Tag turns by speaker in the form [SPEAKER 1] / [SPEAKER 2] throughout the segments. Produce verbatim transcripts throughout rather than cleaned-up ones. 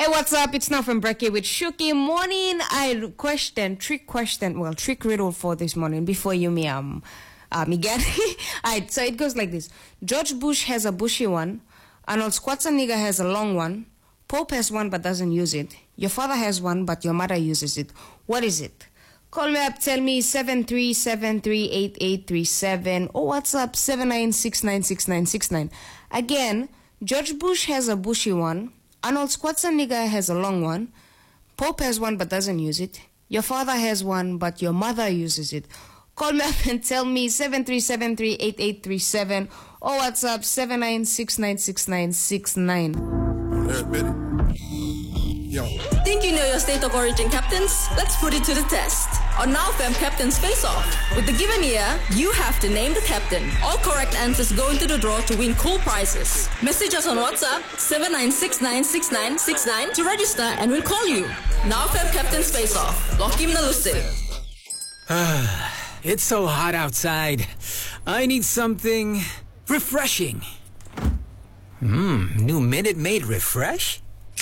[SPEAKER 1] Hey, what's up? It's now from Brekkie with Shuki. Morning, I question, trick question, well, trick riddle for this morning before you me, um, uh, me get Alright, so it goes like this. George Bush has a bushy one. Arnold Schwarzenegger has a long one. Pope has one but doesn't use it. Your father has one but your mother uses it. What is it? Call me up, tell me seven three seven three eight eight three seven or what's up seven nine six nine six nine six nine. Again, George Bush has a bushy one. Arnold Schwarzenegger has a long one. Pope has one but doesn't use it. Your father has one but your mother uses it. Call me up and tell me seven three seven three eight eight three seven or WhatsApp seven nine six nine six nine six nine.
[SPEAKER 2] Yo. Think you know your state of origin, captains? Let's put it to the test. On Now Fam Captain's Face Off. With the given year, you have to name the captain. All correct answers go into the draw to win cool prizes. Message us on WhatsApp seven nine six nine six nine six nine to register and we'll call you. Now Fam Captain's Face Off. Lock in the Lucy.
[SPEAKER 3] It's so hot outside. I need something refreshing. Mmm, new Minute Maid Refresh?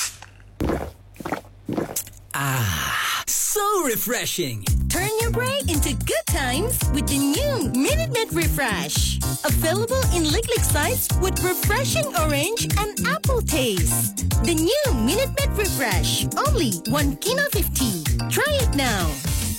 [SPEAKER 3] Ah, so refreshing.
[SPEAKER 4] Turn your break into good times with the new Minute Maid Refresh. Available in liquid size with refreshing orange and apple taste. The new Minute Maid Refresh. Only one kina fifty. Try it now.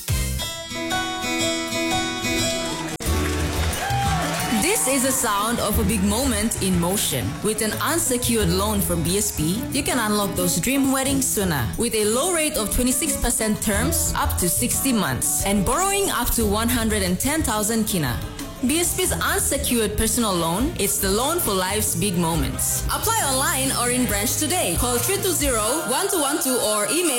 [SPEAKER 2] This is the sound of a big moment in motion. With an unsecured loan from B S P, you can unlock those dream weddings sooner. With a low rate of twenty-six percent terms up to sixty months and borrowing up to one hundred ten thousand kina. B S P's unsecured personal loan, it's the loan for life's big moments. Apply online or in branch today. Call three two zero one two one two or email